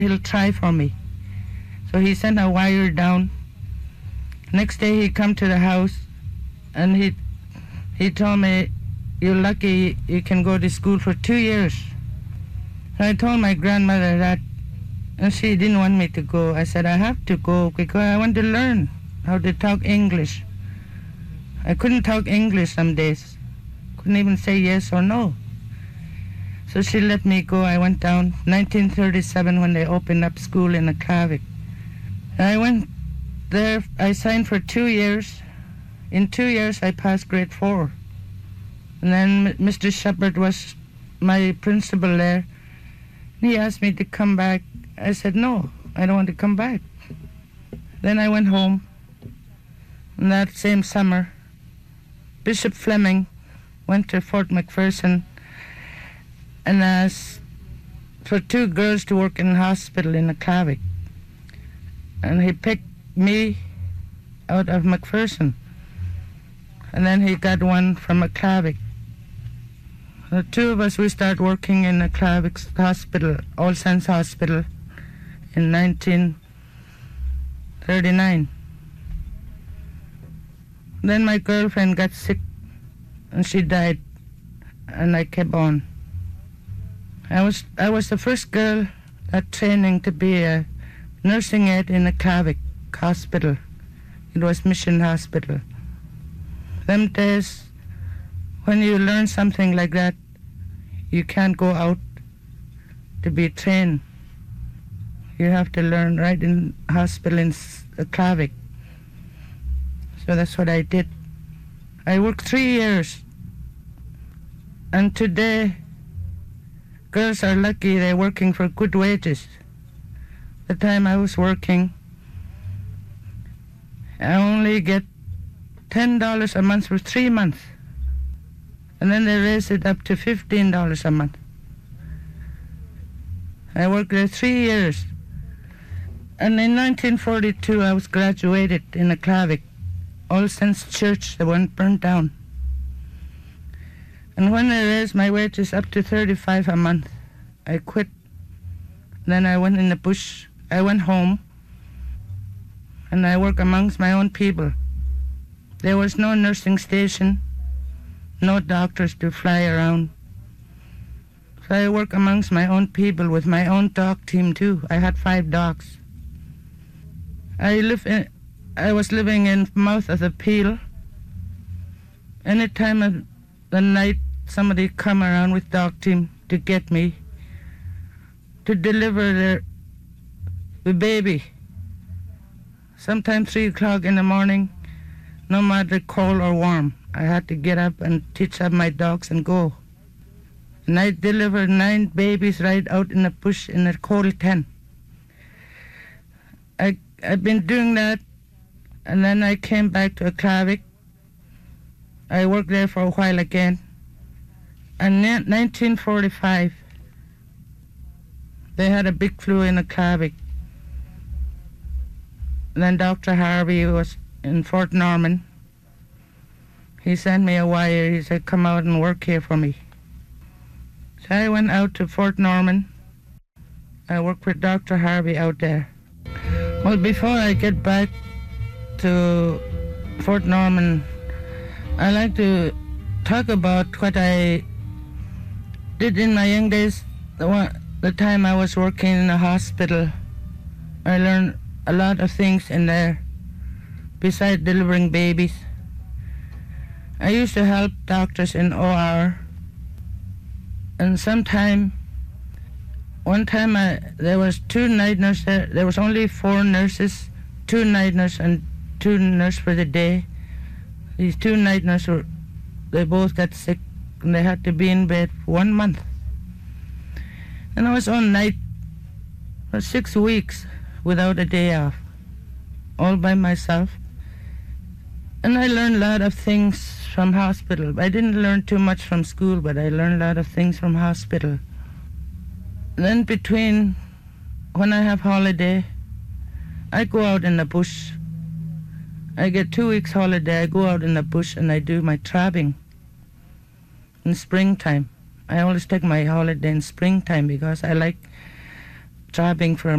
he'll try for me. So he sent a wire down. Next day he come to the house and he told me, "You're lucky you can go to school for 2 years." And I told my grandmother that, and she didn't want me to go. I said, "I have to go because I want to learn how to talk English." I couldn't talk English some days. Couldn't even say yes or no. So she let me go. I went down 1937 when they opened up school in Aklavik. I went there. I signed for 2 years. In 2 years, I passed grade 4. And then Mr. Shepard was my principal there. He asked me to come back. I said, "No, I don't want to come back." Then I went home. And that same summer, Bishop Fleming went to Fort McPherson and asked for 2 girls to work in a hospital in Aklavik. And he picked me out of McPherson. And then he got one from Aklavik. The 2 of us, we started working in Aklavik's hospital, All Saints Hospital, in 1939. Then my girlfriend got sick and she died, and I kept on. I was the first girl at training to be a nursing aide in a Aklavik hospital. It was Mission Hospital. Them days, when you learn something like that, you can't go out to be trained. You have to learn right in hospital in Aklavik. So that's what I did. I worked 3 years. And today, girls are lucky they're working for good wages. The time I was working, I only get $10 a month for 3 months. And then they raised it up to $15 a month. I worked there 3 years. And in 1942, I was graduated in Aklavik, All Saints Church, the one burned down. And when they raised my wages up to $35 a month, I quit. Then I went in the bush. I went home, and I worked amongst my own people. There was no nursing station, no doctors to fly around. So I worked amongst my own people with my own dog team too. I had 5 dogs. I was living in mouth of the Peel. Any time of the night, somebody come around with dog team to get me, to deliver the baby. Sometimes 3 o'clock in the morning, no matter cold or warm, I had to get up and teach up my dogs and go. And I delivered 9 babies right out in the bush in a cold tent. I've been doing that, and then I came back to Aklavik. I worked there for a while again. And in 1945, they had a big flu in Aklavik. Then Dr. Harvey was in Fort Norman. He sent me a wire. He said, "Come out and work here for me." So I went out to Fort Norman. I worked with Dr. Harvey out there. Well, before I get back to Fort Norman, I like to talk about what I did in my young days. The time I was working in a hospital, I learned a lot of things in there besides delivering babies. I used to help doctors in OR, and one time there was 2 night nurses there. There was only 4 nurses, 2 night nurses and 2 nurses for the day. These 2 night nurses, they both got sick, and they had to be in bed for 1 month. And I was on night for 6 weeks without a day off, all by myself. And I learned a lot of things from hospital. I didn't learn too much from school, but I learned a lot of things from hospital. Then between when I have holiday, I go out in the bush. I get 2 weeks holiday. I go out in the bush and I do my trapping in springtime. I always take my holiday in springtime because I like trapping for